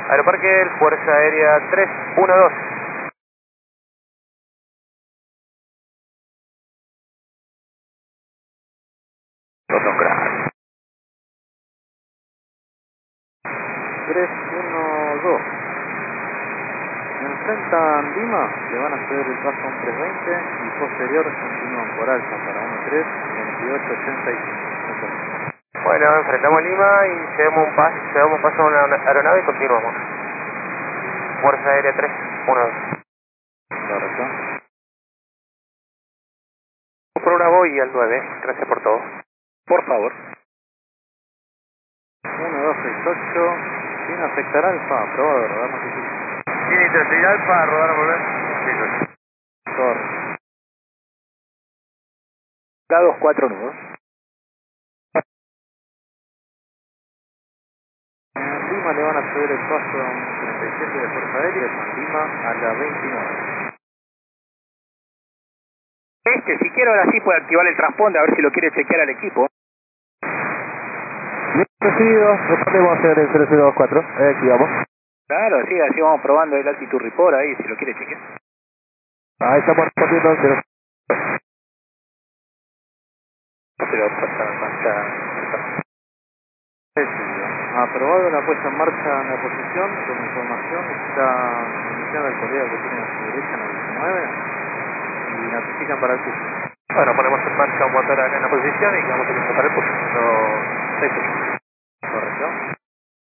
Aeroparque, Fuerza Aérea 312. Otro crash. 312. Enfrentan Lima, le van a ceder el paso a un 320 y posterior continúan por alta para 13-28-85. Bueno, enfrentamos Lima y llevamos paso a una aeronave y continuamos. Fuerza Aérea 312. Correcto. Por una Boeing al 9, gracias por todo. Por favor. 1268, sin afectar alfa, aprobado, radar notificación. Sin interferir alfa, rodar a volver. Correcto. Dados 4 nudos. En Lima le van a ceder el paso a un 37 de Fuerza Aérea, en Lima a la 29. Si quiero ahora sí puede activar el transponder a ver si lo quiere chequear al equipo. Bien recibido, respondemos a hacer el 0024, activamos. Claro, sí, así vamos probando el altitud report ahí, si lo quiere chequear. Ahí estamos respondiendo, 0. Pero pasa marcha. Aprobado la puesta en marcha en la posición, como información está iniciada el colega que tiene a su derecha en el 19 y notifican para el curso. Bueno, ponemos en marcha un motor acá en la posición y vamos a empezar el curso.